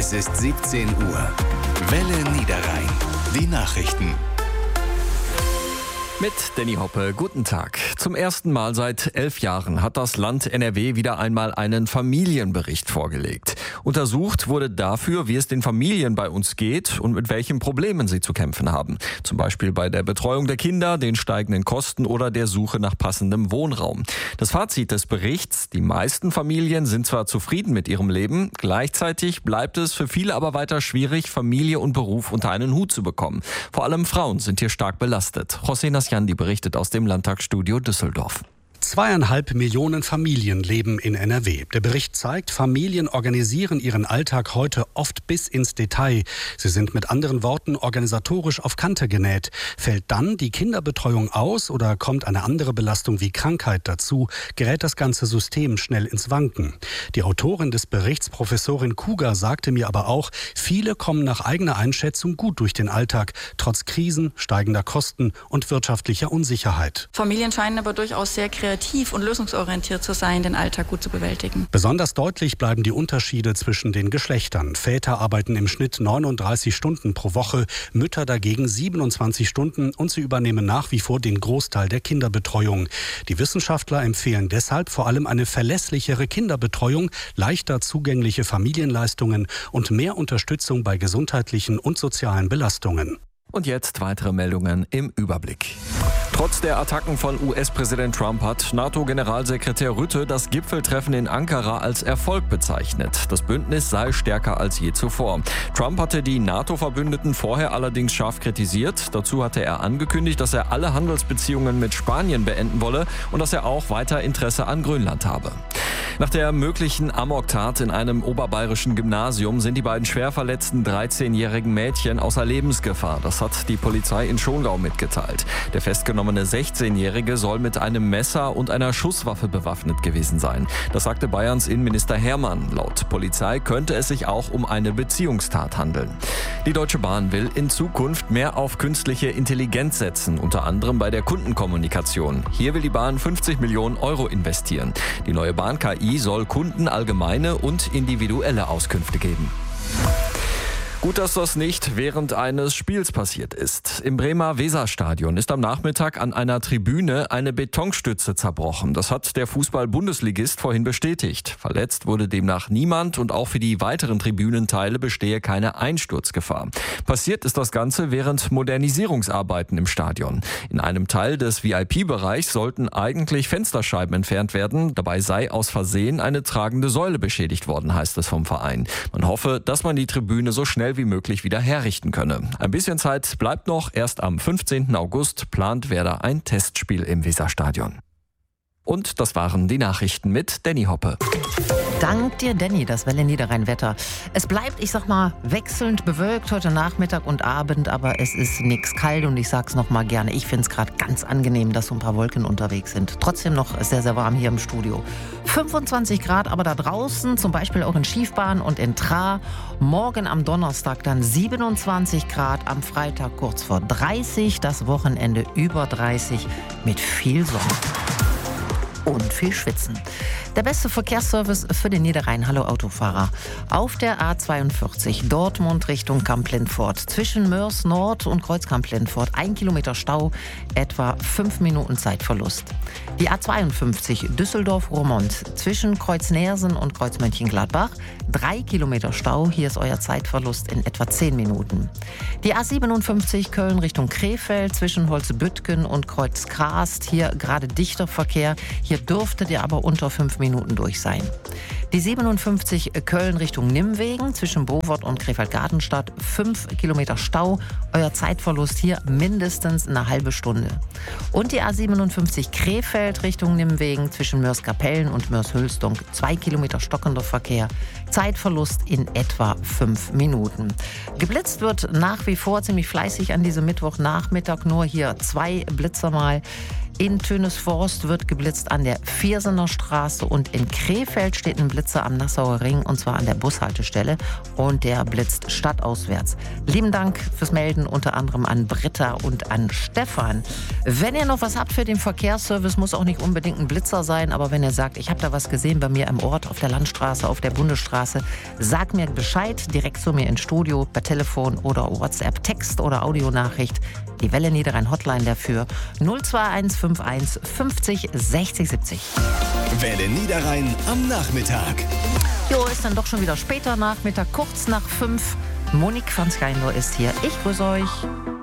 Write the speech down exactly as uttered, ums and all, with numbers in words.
Es ist siebzehn Uhr. Welle Niederrhein. Die Nachrichten. Mit Danny Hoppe, guten Tag. Zum ersten Mal seit elf Jahren hat das Land N R W wieder einmal einen Familienbericht vorgelegt. Untersucht wurde dafür, wie es den Familien bei uns geht und mit welchen Problemen sie zu kämpfen haben. Zum Beispiel bei der Betreuung der Kinder, den steigenden Kosten oder der Suche nach passendem Wohnraum. Das Fazit des Berichts: Die meisten Familien sind zwar zufrieden mit ihrem Leben, gleichzeitig bleibt es für viele aber weiter schwierig, Familie und Beruf unter einen Hut zu bekommen. Vor allem Frauen sind hier stark belastet. José Nasjandi berichtet aus dem Landtagsstudio Düsseldorf. Zweieinhalb Millionen Familien leben in N R W. Der Bericht zeigt, Familien organisieren ihren Alltag heute oft bis ins Detail. Sie sind mit anderen Worten organisatorisch auf Kante genäht. Fällt dann die Kinderbetreuung aus oder kommt eine andere Belastung wie Krankheit dazu, gerät das ganze System schnell ins Wanken. Die Autorin des Berichts, Professorin Kuger, sagte mir aber auch, viele kommen nach eigener Einschätzung gut durch den Alltag, trotz Krisen, steigender Kosten und wirtschaftlicher Unsicherheit. Familien scheinen aber durchaus sehr kreativ und lösungsorientiert zu sein, den Alltag gut zu bewältigen. Besonders deutlich bleiben die Unterschiede zwischen den Geschlechtern. Väter arbeiten im Schnitt neununddreißig Stunden pro Woche, Mütter dagegen siebenundzwanzig Stunden und sie übernehmen nach wie vor den Großteil der Kinderbetreuung. Die Wissenschaftler empfehlen deshalb vor allem eine verlässlichere Kinderbetreuung, leichter zugängliche Familienleistungen und mehr Unterstützung bei gesundheitlichen und sozialen Belastungen. Und jetzt weitere Meldungen im Überblick. Trotz der Attacken von U S-Präsident Trump hat NATO-Generalsekretär Rutte das Gipfeltreffen in Ankara als Erfolg bezeichnet. Das Bündnis sei stärker als je zuvor. Trump hatte die NATO-Verbündeten vorher allerdings scharf kritisiert. Dazu hatte er angekündigt, dass er alle Handelsbeziehungen mit Spanien beenden wolle und dass er auch weiter Interesse an Grönland habe. Nach der möglichen Amoktat in einem oberbayerischen Gymnasium sind die beiden schwer verletzten dreizehnjährigen Mädchen außer Lebensgefahr. Das hat die Polizei in Schongau mitgeteilt. Der festgenommene sechzehnjährige soll mit einem Messer und einer Schusswaffe bewaffnet gewesen sein. Das sagte Bayerns Innenminister Hermann. Laut Polizei könnte es sich auch um eine Beziehungstat handeln. Die Deutsche Bahn will in Zukunft mehr auf künstliche Intelligenz setzen, unter anderem bei der Kundenkommunikation. Hier will die Bahn fünfzig Millionen Euro investieren. Die neue Bahn-K I soll Kunden allgemeine und individuelle Auskünfte geben. Gut, dass das nicht während eines Spiels passiert ist. Im Bremer Weserstadion ist am Nachmittag an einer Tribüne eine Betonstütze zerbrochen. Das hat der Fußball-Bundesligist vorhin bestätigt. Verletzt wurde demnach niemand und auch für die weiteren Tribünenteile bestehe keine Einsturzgefahr. Passiert ist das Ganze während Modernisierungsarbeiten im Stadion. In einem Teil des V I P-Bereichs sollten eigentlich Fensterscheiben entfernt werden. Dabei sei aus Versehen eine tragende Säule beschädigt worden, heißt es vom Verein. Man hoffe, dass man die Tribüne so schnell wie möglich wieder herrichten könne. Ein bisschen Zeit bleibt noch. Erst am fünfzehnten August plant Werder ein Testspiel im Weserstadion. Und das waren die Nachrichten mit Danny Hoppe. Dank dir, Danny, das Welle Niederrhein-Wetter. Es bleibt, ich sag mal, wechselnd bewölkt heute Nachmittag und Abend, aber es ist nix kalt und ich sag's noch mal gerne, ich find's gerade ganz angenehm, dass so ein paar Wolken unterwegs sind. Trotzdem noch sehr, sehr warm hier im Studio. fünfundzwanzig Grad aber da draußen, zum Beispiel auch in Schiefbahn und in Tra. Morgen am Donnerstag dann siebenundzwanzig Grad, am Freitag kurz vor dreißig, das Wochenende über dreißig mit viel Sonne. Und viel Schwitzen. Der beste Verkehrsservice für den Niederrhein. Hallo Autofahrer. Auf der A zweiundvierzig Dortmund Richtung Kamp-Lindfort. Zwischen Mörs Nord und Kreuzkamp-Lindfort. Ein Kilometer Stau, etwa fünf Minuten Zeitverlust. Die A zweiundfünfzig Düsseldorf-Roermond. Zwischen Kreuz-Nersen und Kreuz-Mönchengladbach. Drei Kilometer Stau. Hier ist euer Zeitverlust in etwa zehn Minuten. Die A siebenundfünfzig Köln Richtung Krefeld. Zwischen Holzbüttgen und Kreuz-Krast. Hier gerade dichter Verkehr. Hier dürftet ihr aber unter fünf Minuten durch sein. Die siebenundfünfzig Köln Richtung Nimwegen zwischen Bovort und Krefeld-Gartenstadt. Fünf Kilometer Stau. Euer Zeitverlust hier mindestens eine halbe Stunde. Und die A siebenundfünfzig Krefeld Richtung Nimwegen zwischen Mörs-Kapellen und Mörs-Hülstung. Zwei Kilometer stockender Verkehr. Zeitverlust in etwa fünf Minuten. Geblitzt wird nach wie vor ziemlich fleißig an diesem Mittwochnachmittag. Nur hier zwei Blitzer mal. In Tönesforst wird geblitzt an der Viersener Straße und in Krefeld steht ein Blitzer am Nassauer Ring und zwar an der Bushaltestelle und der blitzt stadtauswärts. Lieben Dank fürs Melden, unter anderem an Britta und an Stefan. Wenn ihr noch was habt für den Verkehrsservice, muss auch nicht unbedingt ein Blitzer sein, aber wenn ihr sagt, ich habe da was gesehen bei mir im Ort, auf der Landstraße, auf der Bundesstraße, sagt mir Bescheid, direkt zu mir ins Studio, per Telefon oder WhatsApp, Text oder Audionachricht. Die Welle Niederrhein Hotline dafür null zwei eins fünf eins fünfzig sechzig siebzig. Welle Niederrhein am Nachmittag. Jo, ist dann doch schon wieder später Nachmittag, kurz nach fünf. Monique van Schijndel ist hier. Ich grüße euch.